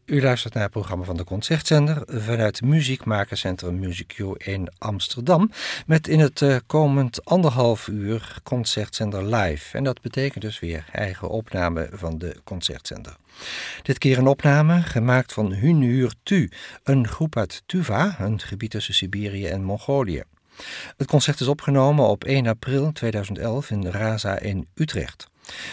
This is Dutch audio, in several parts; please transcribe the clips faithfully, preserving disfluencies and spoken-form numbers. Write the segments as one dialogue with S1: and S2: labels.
S1: U luistert naar het programma van de Concertzender vanuit Muziekmakerscentrum Musicio in Amsterdam. Met in het uh, komend anderhalf uur Concertzender live. En dat betekent dus weer eigen opname van de Concertzender. Dit keer een opname gemaakt van Hun Hur Tu, een groep uit Tuva, een gebied tussen Siberië en Mongolië. Het concert is opgenomen op één april tweeduizend elf in Raza in Utrecht.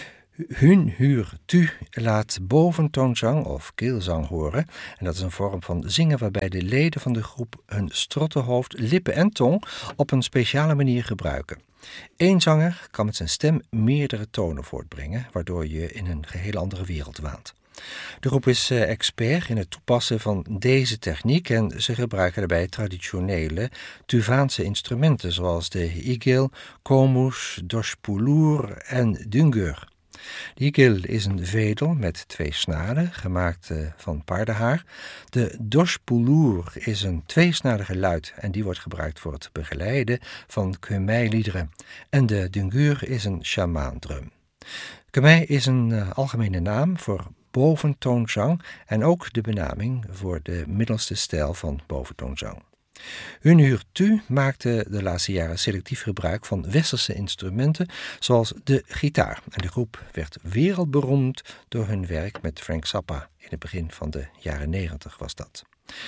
S1: Hun Hur Tu laat boventoonzang of keelzang horen. En dat is een vorm van zingen waarbij de leden van de groep hun strottenhoofd, lippen en tong op een speciale manier gebruiken. Eén zanger kan met zijn stem meerdere tonen voortbrengen, waardoor je in een geheel andere wereld waant. De groep is uh, expert in het toepassen van deze techniek en ze gebruiken daarbij traditionele Tuvaanse instrumenten zoals de igil, komus, doshpulur en dungur. De igil is een vedel met twee snaren, gemaakt uh, van paardenhaar. De doshpulur is een tweesnadige luid en die wordt gebruikt voor het begeleiden van Khmer-liederen. En de dungur is een shamaandrum. Khmer is een uh, algemene naam voor boventoonzang en ook de benaming voor de middelste stijl van boventoonzang. Hun Hur Tu maakte de laatste jaren selectief gebruik van westerse instrumenten zoals de gitaar. En de groep werd wereldberoemd door hun werk met Frank Zappa. In het begin van de jaren negentig was dat.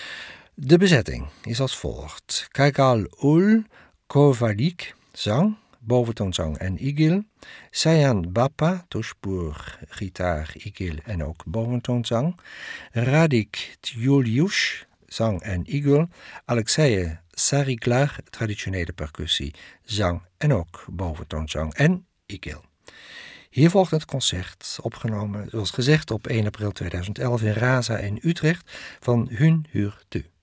S1: De bezetting is als volgt. Kaigal Ul Kovalik, zang, boventoonzang en igil. Sayan Bappa, toshpur, gitaar, igil en ook boventoonzang. Radik Tjuliush, zang en igil. Alexei Sariklar, traditionele percussie, zang en ook boventoonzang en igil. Hier volgt het concert, opgenomen zoals gezegd op één april tweeduizend elf in Raza in Utrecht van Hun Hur Tu.